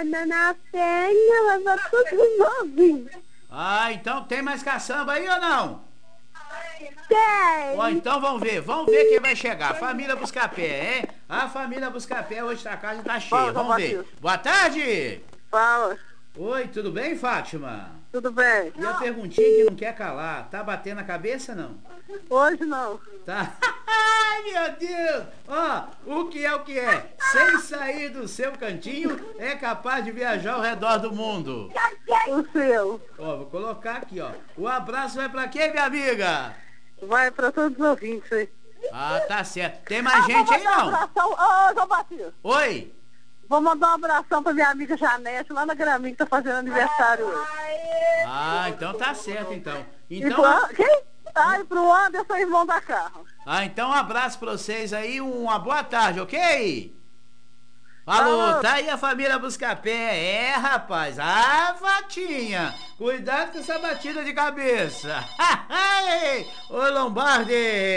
na Penha, leva tudo novinho. Ah, então tem mais caçamba aí ou não? Tem. Ó, então vamos ver quem vai chegar. Família Buscapé, hein? A família Buscapé hoje a casa tá cheia, vamos ver. Boa tarde! Fala, Oi, tudo bem, Fátima? tudo bem? E a perguntinha que não quer calar, tá batendo a cabeça não? Hoje não. Tá? Ai, meu Deus! Ó, o que é? Sem sair do seu cantinho, é capaz de viajar ao redor do mundo. O seu. Ó, vou colocar aqui, ó. O abraço vai pra quem, minha amiga? Vai para todos os ouvintes aí. Ah, tá certo. Tem mais gente aí, não? Um abração. Ô, João Batista. Oi? Vou mandar um abração pra minha amiga Janete, lá na Graminha, que tá fazendo aniversário hoje. Ah, então tá certo, então. E Então... quem? Ah, e pro Anderson, irmão da Carla. Ah, então um abraço pra vocês aí, uma boa tarde, ok? Falou, tá aí a família Buscapé. É, rapaz. Ah, Fatinha, cuidado com essa batida de cabeça. Oi, Lombardi.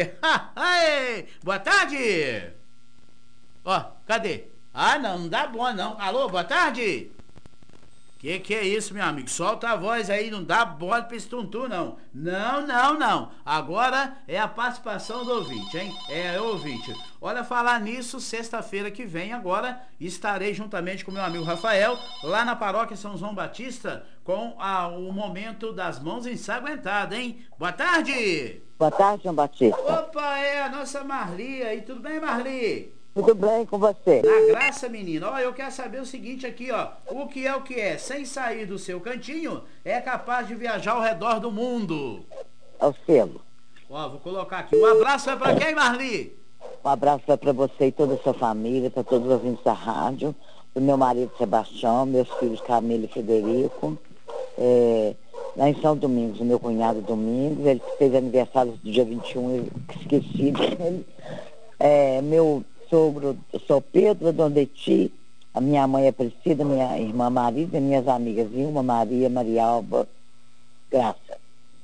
Boa tarde. Ó, cadê? Ah, não dá bom não. Alô, boa tarde. Que é isso, meu amigo? Solta a voz aí, não dá bola pra esse tuntu, não. Não. Agora é a participação do ouvinte, hein? É, ouvinte. Olha, falar nisso, sexta-feira que vem agora, estarei juntamente com meu amigo Rafael, lá na paróquia São João Batista, com o momento das mãos ensanguentadas, hein? Boa tarde! Boa tarde, João Batista. Opa, é a nossa Marli aí. Tudo bem, Marli? Tudo bem com você? Na graça, menina. Ó, eu quero saber o seguinte aqui, ó. O que é? Sem sair do seu cantinho, é capaz de viajar ao redor do mundo. É o selo. Ó, vou colocar aqui. Um abraço é pra quem, Marli? Um abraço é para você e toda a sua família, para todos os ouvintes da rádio, pro meu marido Sebastião, meus filhos Camila e Frederico. Lá em São Domingos, o meu cunhado Domingos, ele fez aniversário do dia 21, eu esqueci dele. Meu sogro, eu sou Pedro, Dona Eti, a minha mãe é Priscila, minha irmã Marisa, minhas amigas Vilma, Maria, Maria Alba, Graça.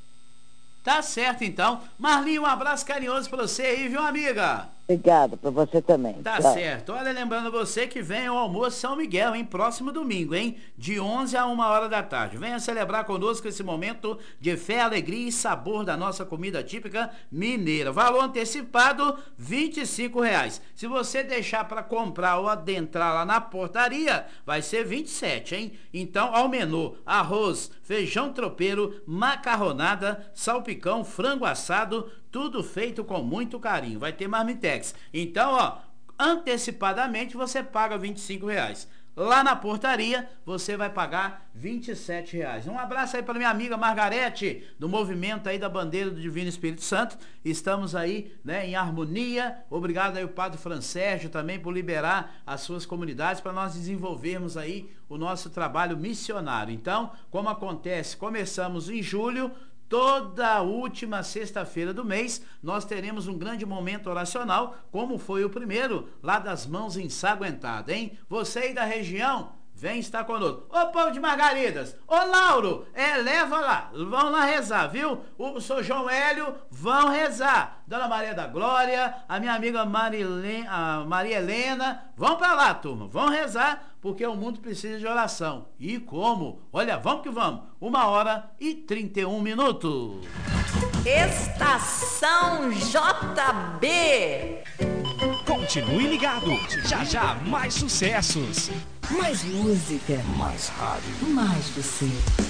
Tá certo, então. Marli, um abraço carinhoso pra você aí, viu, amiga? Obrigada, para você também. Tá Tchau. certo. Olha, lembrando você que vem o almoço São Miguel, hein? Próximo domingo, hein? De 11 a 1 hora da tarde. Venha celebrar conosco esse momento de fé, alegria e sabor da nossa comida típica mineira. Valor antecipado, R$25. Se você deixar para comprar ou adentrar lá na portaria, vai ser 27, hein? Então, ao menu, arroz, feijão tropeiro, macarronada, salpicão, frango assado, tudo feito com muito carinho. Vai ter marmitex. Então, ó, antecipadamente você paga R$25. Lá na portaria você vai pagar R$27. Um abraço aí para minha amiga Margarete, do movimento aí da Bandeira do Divino Espírito Santo. Estamos aí, né, em harmonia. Obrigado aí o Padre Francérgio também por liberar as suas comunidades para nós desenvolvermos aí o nosso trabalho missionário. Então, como acontece, começamos em julho. Toda última sexta-feira do mês, nós teremos um grande momento oracional, como foi o primeiro, lá das mãos ensanguentadas, hein? Você aí da região, vem estar conosco. Ô, povo de Margaridas, ô, Lauro, leva lá, vão lá rezar, viu? O Sr. João Hélio, vão rezar. Dona Maria da Glória, a minha amiga Maria Helena, vão pra lá, turma, vão rezar, porque o mundo precisa de oração. E como? Olha, vamos que vamos. 1h31. Estação JB. Continue ligado. Já mais sucessos. Mais música. Mais rádio. Mais você.